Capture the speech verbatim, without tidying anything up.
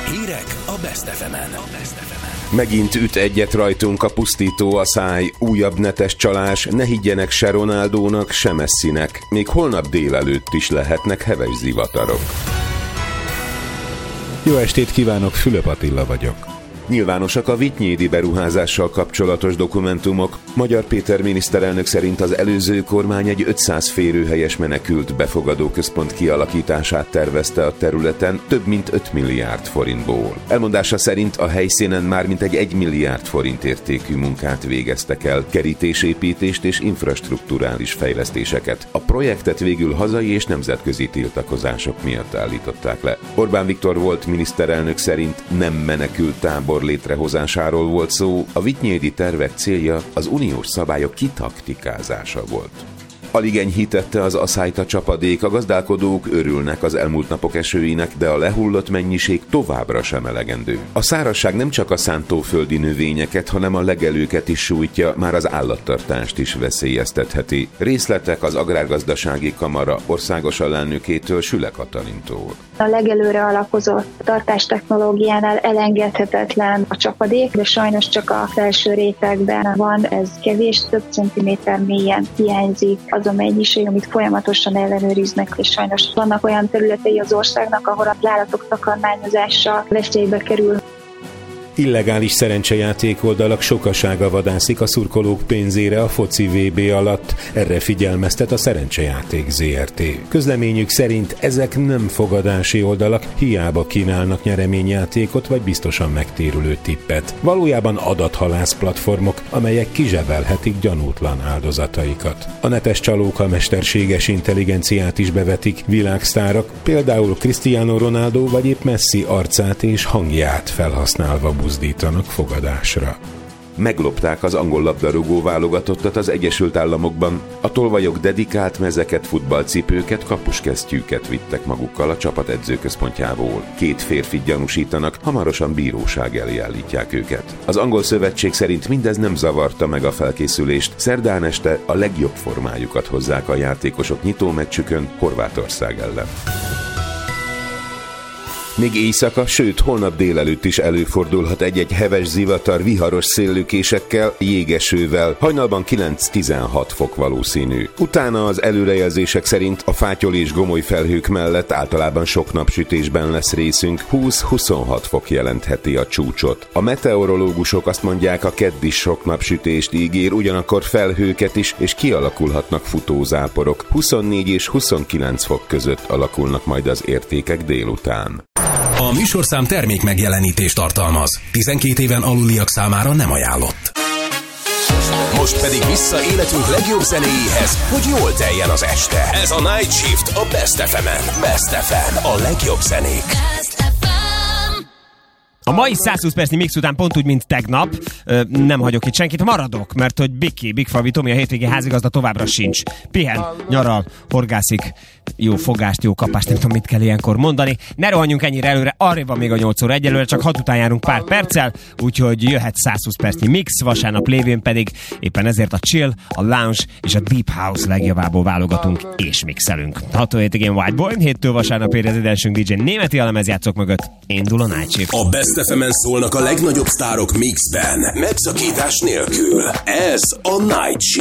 Hírek a Best ef emen. Megint üt egyet rajtunk a pusztító a száj, újabb netes csalás, ne higgyenek se Ronaldónak, se Messinek. Még holnap délelőtt is lehetnek heves zivatarok. Jó estét kívánok, Fülöp Attila vagyok. Nyilvánosak a vitynyédi beruházással kapcsolatos dokumentumok. Magyar Péter miniszterelnök szerint az előző kormány egy ötszáz férőhelyes menekült befogadó központ kialakítását tervezte a területen több mint öt milliárd forintból. Elmondása szerint a helyszínen már mintegy egy milliárd forint értékű munkát végeztek el, kerítésépítést és infrastrukturális fejlesztéseket. A projektet végül hazai és nemzetközi tiltakozások miatt állították le. Orbán Viktor volt miniszterelnök szerint nem menekült tábor létrehozásáról volt szó, a vitynyédi tervek célja az uniós szabályok kitaktikázása volt. Alig enyhítette az aszályt a csapadék, a gazdálkodók örülnek az elmúlt napok esőinek, de a lehullott mennyiség továbbra sem elegendő. A szárazság nem csak a szántóföldi növényeket, hanem a legelőket is sújtja, már az állattartást is veszélyeztetheti. Részletek az Agrárgazdasági Kamara országos alelnökétől, Süle Katalintól. A legelőre alapozott tartástechnológiánál elengedhetetlen a csapadék, de sajnos csak a felső rétegben van, ez kevés, több centiméter mélyen hiányzik az a mennyiség, amit folyamatosan ellenőriznek, és sajnos vannak olyan területei az országnak, ahol a állatok takarmányozása veszélybe kerül. Illegális szerencsejáték oldalak sokasága vadászik a szurkolók pénzére a foci vé bé alatt, erre figyelmeztet a Szerencsejáték zé er té. Közleményük szerint ezek nem fogadási oldalak, hiába kínálnak nyereményjátékot vagy biztosan megtérülő tippet. Valójában adathalász platformok, amelyek kizsebelhetik gyanútlan áldozataikat. A netes csalók a mesterséges intelligenciát is bevetik, világsztárok, például Cristiano Ronaldo vagy épp Messi arcát és hangját felhasználva buzdítanak fogadásra. Meglopták az angol labdarúgó válogatottat az Egyesült Államokban. A tolvajok dedikált mezeket, futballcipőket, kapuskesztyűket vittek magukkal a csapat edzőközpontjából. Két férfit gyanúsítanak, hamarosan bíróság elé állítják őket. Az angol szövetség szerint mindez nem zavarta meg a felkészülést. Szerdán este a legjobb formájukat hozzák a játékosok nyitómeccsükön Horvátország ellen. Még éjszaka, sőt holnap délelőtt is előfordulhat egy-egy heves zivatar viharos széllökésekkel, jégesővel, hajnalban kilenc-tizenhat fok valószínű. Utána az előrejelzések szerint a fátyol és gomoly felhők mellett általában sok napsütésben lesz részünk, húsz-huszonhat fok jelentheti a csúcsot. A meteorológusok azt mondják, a kedd is sok napsütést ígér, ugyanakkor felhőket is, és kialakulhatnak futózáporok. huszonnégy és huszonkilenc fok között alakulnak majd az értékek délután. A műsorszám termék megjelenítést tartalmaz. tizenkét éven aluliak számára nem ajánlott. Most pedig vissza életünk legjobb zenéjéhez, hogy jól teljen az este. Ez a Night Shift a Best ef emen. Best ef em, a legjobb zenék. A mai százhúsz percnyi mix után pont úgy, mint tegnap, nem hagyok itt senkit, maradok, mert hogy Biki, Big Fabi Tomi, a hétvégi házigazda továbbra sincs. Pihen, nyaral, horgászik, jó fogást, jó kapást, nem tudom, mit kell ilyenkor mondani. Ne rohanjunk ennyire előre, arrébb van még a nyolc óra, egyelőre csak hat után járunk pár perccel, úgyhogy jöhet százhúsz percnyi mix, vasárnap lévén pedig éppen ezért a chill, a lounge és a deep house legjavából válogatunk és mixelünk. hatvanhét igen White Boy, héttől vasárnap rezidensünk dé dzsé Németi a lemezjátszók mögött indul a Night Shift. A Best ef emen szólnak a legnagyobb sztárok mixben, megszakítás nélkül. Ez a Night Shift.